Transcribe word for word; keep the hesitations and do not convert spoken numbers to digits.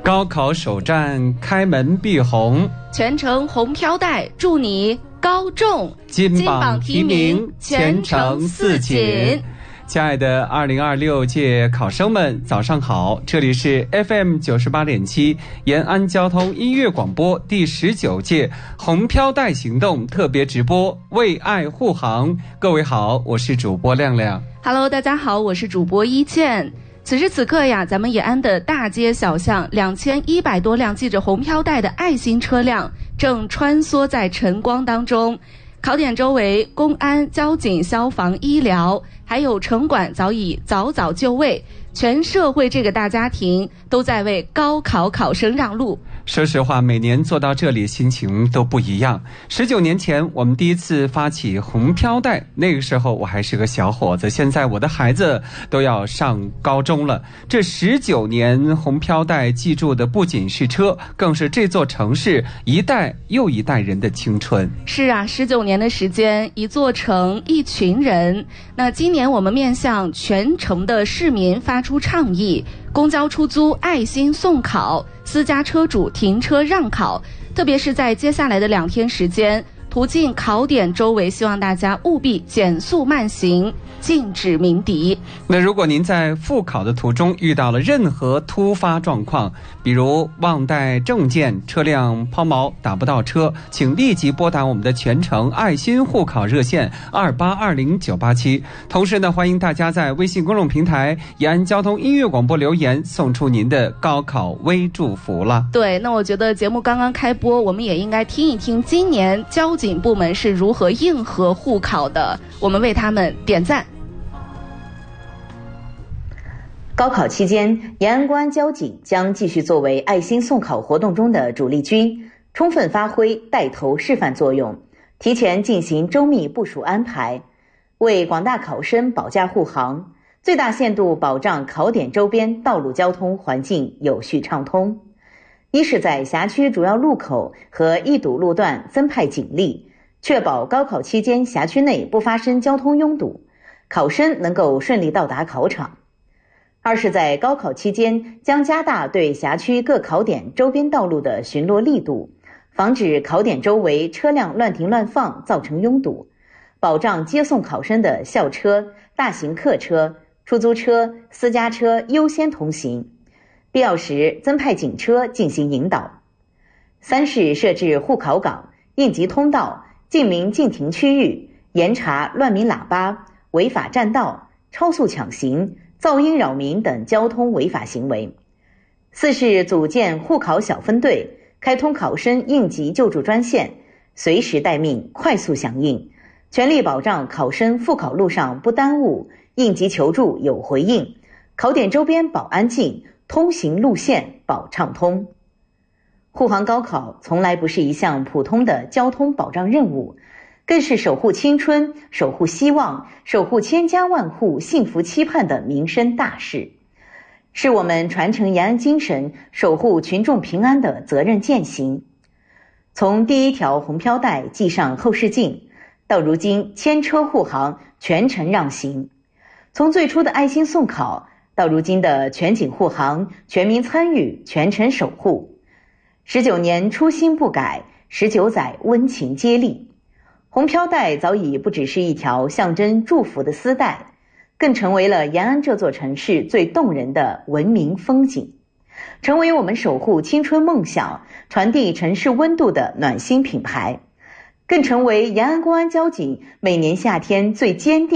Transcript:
高考首战开门闭红， 全程红飘带，祝你高中金榜题名，前程似锦。亲爱的二零二六届考生们，早上好！这里是 F M 九十八点七延安交通音乐广播第十九届红飘带行动特别直播，为爱护航。各位好，我是主播亮亮。 Hello， 大家好，我是主播一倩。此时此刻呀，咱们延安的大街小巷，两千一百多辆系着红飘带的爱心车辆正穿梭在晨光当中。考点周围，公安、交警、消防、医疗，还有城管早已早早就位，全社会这个大家庭都在为高考考生让路。 说实话，每年做到这里心情都不一样。十九年前我们第一次发起红飘带，那个时候我还是个小伙子，现在我的孩子都要上高中了。这十九年红飘带记住的不仅是车，更是这座城市一代又一代人的青春。 是啊，十九年的时间，一座城，一群人。那今年我们面向全城的市民发出倡议，公交出租爱心送考，私家车主停车让考，特别是在接下来的两天时间，途径考点周围，希望大家务必减速慢行，禁止鸣笛。 那如果您在复考的途中遇到了任何突发状况，比如忘带证件、车辆抛锚打不到车，请立即拨打我们的全程爱心护考热线二八二零九八七。同时呢，欢迎大家在微信公众平台延安交通音乐广播留言，送出您的高考微祝福了。 对，那我觉得节目刚刚开播，我们也应该听一听今年交警部门是如何应和护考的，我们为他们点赞。 高考期间，延安公安交警将继续作为爱心送考活动中的主力军，充分发挥带头示范作用，提前进行周密部署安排，为广大考生保驾护航，最大限度保障考点周边道路交通环境有序畅通。一是在辖区主要路口和易堵路段增派警力，确保高考期间辖区内不发生交通拥堵，考生能够顺利到达考场。二是在高考期间将加大对辖区各考点周边道路的巡逻力度，防止考点周围车辆乱停乱放造成拥堵，保障接送考生的校车、大型客车、出租车、私家车优先通行，必要时增派警车进行引导。三是设置护考岗、应急通道、禁鸣禁停区域，严查乱鸣喇叭、违法占道、超速抢行、噪音扰民等交通违法行为。四是组建护考小分队，开通考生应急救助专线，随时待命，快速响应，全力保障考生复考路上不耽误，应急求助有回应，考点周边保安静，通行路线保畅通。护航高考从来不是一项普通的交通保障任务，更是守护青春、守护希望、守护千家万户幸福期盼的民生大事，是我们传承延安精神、守护群众平安的责任践行。从第一条红飘带系上后视镜，到如今牵车护航、全程让行；从最初的爱心送考，到如今的全警护航、全民参与、全程守护。十九年初心不改，十九载温情接力。红飘带早已不只是一条象征祝福的丝带，更成为了延安这座城市最动人的文明风景，成为我们守护青春梦想、传递城市温度的暖心品牌，更成为延安公安交警每年夏天最坚定